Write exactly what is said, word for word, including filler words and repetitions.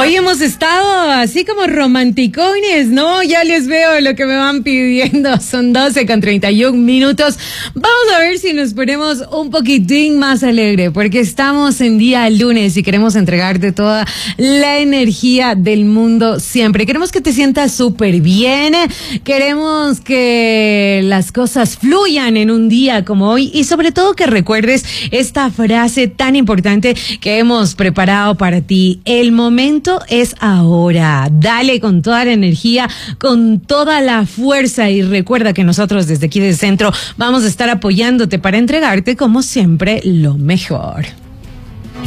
Hoy hemos estado así como romanticones, ¿no? Ya les veo lo que me van pidiendo. Son doce con treinta y un minutos. Vamos a ver si nos ponemos un poquitín más alegre, porque estamos en día lunes y queremos entregarte toda la energía del mundo siempre. Queremos que te sientas súper bien. Queremos que las cosas fluyan en un día como hoy y sobre todo que recuerdes esta frase tan importante que hemos preparado para ti. El momento es ahora. Dale con toda la energía, con toda la fuerza y recuerda que nosotros desde aquí del centro vamos a estar apoyándote para entregarte como siempre lo mejor.